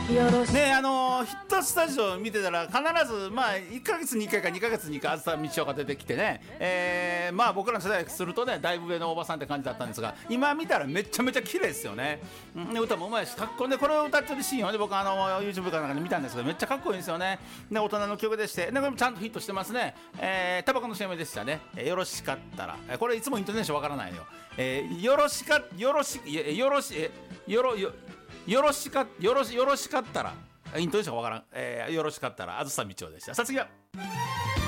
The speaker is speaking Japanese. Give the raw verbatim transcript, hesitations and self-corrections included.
よろしねあのー、ヒットスタジオ見てたら必ずまあいっかげつにいっかいかにかげつにいっかいあずさみちおが出てきてね、えー、まあ僕らの世代するとねだいぶ上のおばさんって感じだったんですが、今見たらめちゃめちゃ綺麗ですよね、うん、で歌もうまいしかっこいいで、これを歌ってるシーンをね僕あの YouTube かなんかで見たんですけどめっちゃかっこいいんですよね。で大人の曲でして、でこれもちゃんとヒットしてますね。えー、タバコの シーエム でしたね、えー、よろしかったら、えー、これいつもイントネーションわからないよ、えー、よろしかよろしよろしえよろよよろしかよろしよろしかったらイントネーションわからん、えー、よろしかったらあずさみちおでした。さあ次は